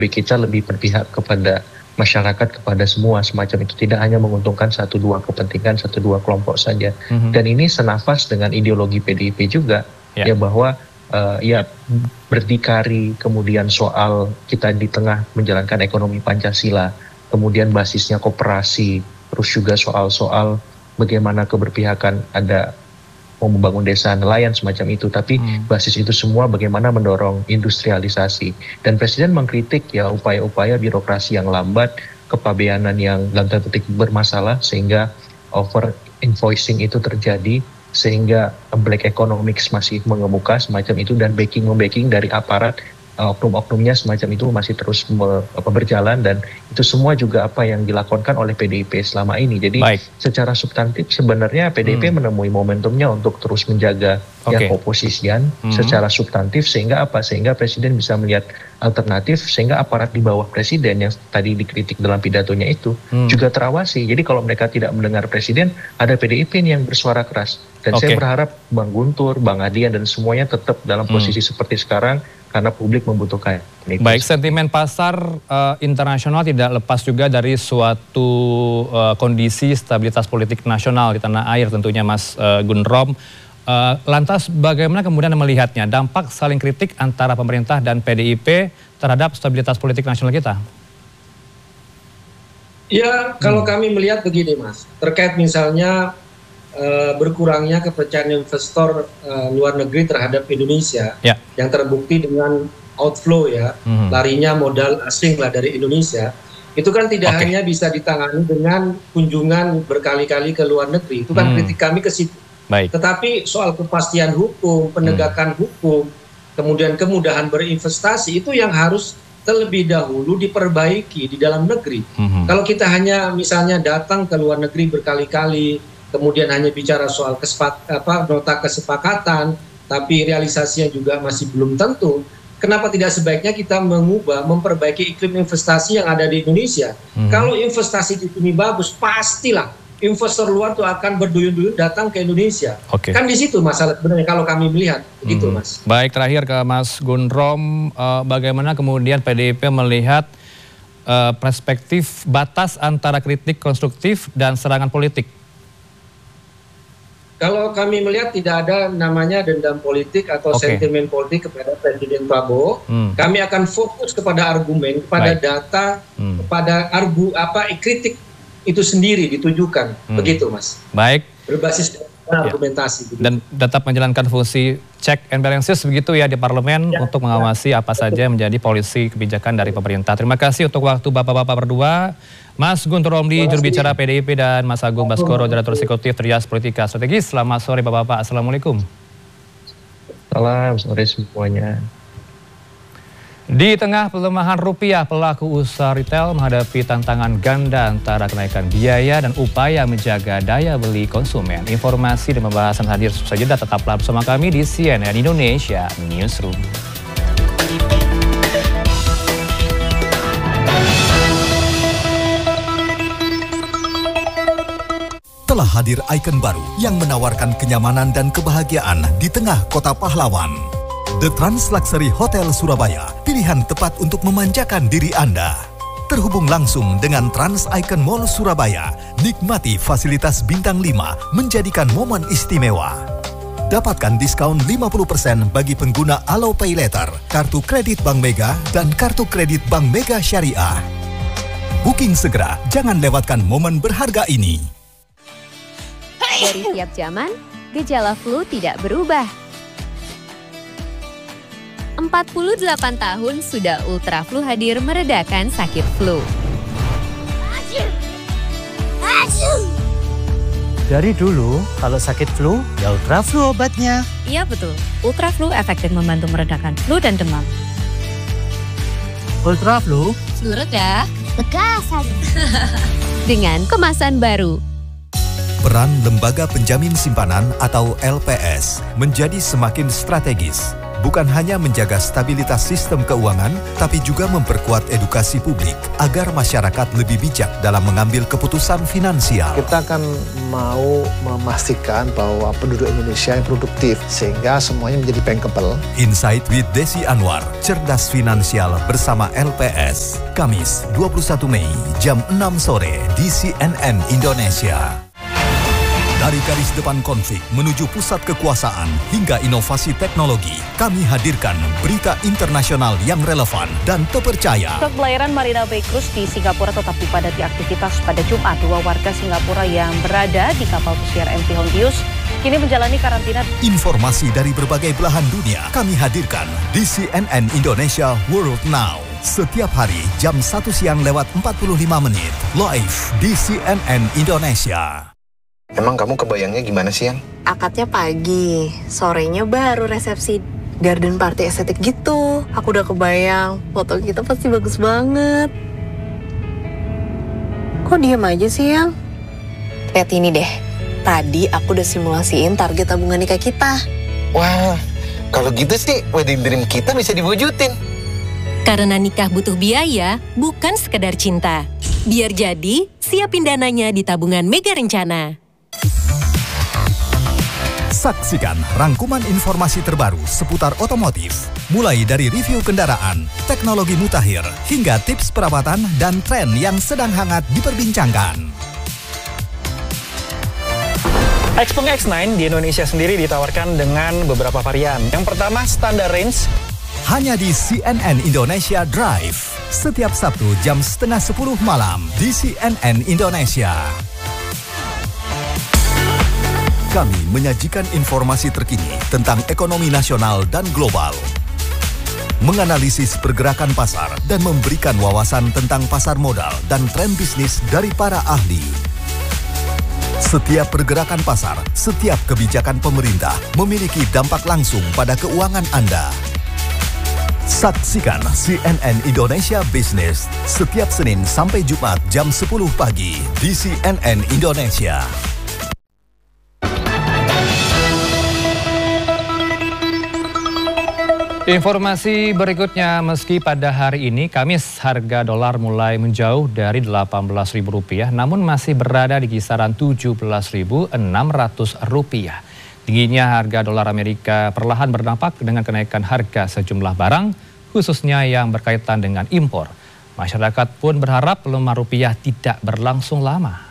kita lebih berpihak kepada masyarakat, kepada semua semacam itu, tidak hanya menguntungkan satu dua kepentingan, satu dua kelompok saja. Dan ini senafas dengan ideologi PDIP juga, ya bahwa ya berdikari, kemudian soal kita di tengah menjalankan ekonomi Pancasila, kemudian basisnya koperasi, terus juga soal-soal bagaimana keberpihakan, ada mau membangun desa nelayan semacam itu, tapi basis itu semua bagaimana mendorong industrialisasi. Dan Presiden mengkritik ya upaya-upaya birokrasi yang lambat, kepabeanan yang dalam tanda petik bermasalah, sehingga over invoicing itu terjadi, sehingga black economics masih mengemuka semacam itu, dan backing dari aparat, oknum-oknumnya semacam itu masih terus berjalan, dan itu semua juga apa yang dilakukan oleh PDIP selama ini. Jadi secara substantif sebenarnya PDIP menemui momentumnya untuk terus menjaga oposisian secara substantif, sehingga apa? Sehingga Presiden bisa melihat alternatif, sehingga aparat di bawah Presiden yang tadi dikritik dalam pidatonya itu juga terawasi. Jadi kalau mereka tidak mendengar Presiden, ada PDIP yang bersuara keras. Dan saya berharap Bang Guntur, Bang Adian, dan semuanya tetap dalam posisi seperti sekarang, karena publik membutuhkan itu. Baik, sentimen pasar internasional tidak lepas juga dari suatu kondisi stabilitas politik nasional di tanah air tentunya, Mas Gunrom. Lantas bagaimana kemudian melihatnya dampak saling kritik antara pemerintah dan PDIP terhadap stabilitas politik nasional kita? Ya, kalau kami melihat begini, Mas, terkait misalnya berkurangnya kepercayaan investor luar negeri terhadap Indonesia yang terbukti dengan outflow larinya modal asing lah dari Indonesia, itu kan tidak hanya bisa ditangani dengan kunjungan berkali-kali ke luar negeri, itu kan kritik kami ke situ. Tetapi soal kepastian hukum, penegakan hukum, kemudian kemudahan berinvestasi, itu yang harus terlebih dahulu diperbaiki di dalam negeri. Kalau kita hanya misalnya datang ke luar negeri berkali-kali, kemudian hanya bicara soal nota kesepakatan, tapi realisasinya juga masih belum tentu. Kenapa tidak sebaiknya kita memperbaiki iklim investasi yang ada di Indonesia? Kalau investasi di sini bagus, pastilah investor luar itu akan berduyun-duyun datang ke Indonesia. Kan di situ masalah sebenarnya kalau kami melihat, begitu, Mas. Baik, terakhir ke Mas Gunrom, bagaimana kemudian PDIP melihat perspektif batas antara kritik konstruktif dan serangan politik? Kalau kami melihat tidak ada namanya dendam politik atau sentimen politik kepada Presiden Prabowo. Kami akan fokus kepada argumen, kepada data, kepada kritik itu sendiri ditujukan. Begitu, Mas. Baik. Berbasis argumentasi. Dan tetap menjalankan fungsi check and balances begitu ya di parlemen untuk mengawasi apa saja menjadi polisi kebijakan dari pemerintah. Terima kasih untuk waktu Bapak-Bapak berdua. Mas Guntur Romli, juru bicara PDIP, dan Mas Agung Baskoro, Direktur Eksekutif Trias Politika Strategis. Selamat sore Bapak-Bapak. Assalamualaikum. Salam sore semuanya. Di tengah pelemahan rupiah, pelaku usaha retail menghadapi tantangan ganda antara kenaikan biaya dan upaya menjaga daya beli konsumen. Informasi dan pembahasan hadir sesaja, tetaplah bersama kami di CNN Indonesia Newsroom. Telah hadir ikon baru yang menawarkan kenyamanan dan kebahagiaan di tengah kota pahlawan. The Trans Luxury Hotel Surabaya, pilihan tepat untuk memanjakan diri Anda. Terhubung langsung dengan Trans Icon Mall Surabaya, nikmati fasilitas bintang 5 menjadikan momen istimewa. Dapatkan diskon 50% bagi pengguna Alo Pay Later, kartu kredit Bank Mega, dan kartu kredit Bank Mega Syariah. Booking segera, jangan lewatkan momen berharga ini. Dari tiap zaman, gejala flu tidak berubah. 48 tahun sudah Ultra Flu hadir meredakan sakit flu. Dari dulu, kalau sakit flu, ya Ultra Flu obatnya. Iya betul, Ultra Flu efektif membantu meredakan flu dan demam. Ultra Flu? Flu reda, Bekas. Dengan kemasan baru. Peran Lembaga Penjamin Simpanan atau LPS menjadi semakin strategis. bukan hanya menjaga stabilitas sistem keuangan, tapi juga memperkuat edukasi publik agar masyarakat lebih bijak dalam mengambil keputusan finansial. Kita akan mau memastikan bahwa penduduk Indonesia yang produktif, sehingga semuanya menjadi bankable. Insight with Desi Anwar, cerdas finansial bersama LPS. Kamis 21 Mei jam 6 sore di CNN Indonesia. Dari garis depan konflik menuju pusat kekuasaan hingga inovasi teknologi, kami hadirkan berita internasional yang relevan dan terpercaya. Pusat pelayaran Marina Bay Cruise di Singapura tetap dipadati aktivitas pada Jumat. 2 warga Singapura yang berada di kapal pesiar MV Hontius kini menjalani karantina. Informasi dari berbagai belahan dunia kami hadirkan di CNN Indonesia World Now. Setiap hari jam 1 siang lewat 45 menit, live di CNN Indonesia. Emang kamu kebayangnya gimana sih, Yang? Akadnya pagi, sorenya baru resepsi garden party estetik gitu. Aku udah kebayang, foto kita pasti bagus banget. Kok diem aja sih, Yang? Lihat ini deh, tadi aku udah simulasiin target tabungan nikah kita. Wah, kalau gitu sih wedding dream kita bisa diwujudin. Karena nikah butuh biaya, bukan sekedar cinta. Biar jadi, siapin dananya di tabungan Mega Rencana. Saksikan rangkuman informasi terbaru seputar otomotif, mulai dari review kendaraan, teknologi mutakhir, hingga tips perawatan dan tren yang sedang hangat diperbincangkan. Xpeng X9 di Indonesia sendiri ditawarkan dengan beberapa varian. Yang pertama, standar range. Hanya di CNN Indonesia Drive, setiap Sabtu jam 9:30 malam di CNN Indonesia. Kami menyajikan informasi terkini tentang ekonomi nasional dan global, menganalisis pergerakan pasar dan memberikan wawasan tentang pasar modal dan tren bisnis dari para ahli. Setiap pergerakan pasar, setiap kebijakan pemerintah memiliki dampak langsung pada keuangan Anda. Saksikan CNN Indonesia Business setiap Senin sampai Jumat jam 10 pagi di CNN Indonesia. Informasi berikutnya, meski pada hari ini Kamis harga dolar mulai menjauh dari Rp18.000, namun masih berada di kisaran Rp17.600. Tingginya harga dolar Amerika perlahan berdampak dengan kenaikan harga sejumlah barang, khususnya yang berkaitan dengan impor. Masyarakat pun berharap pelemahan rupiah tidak berlangsung lama.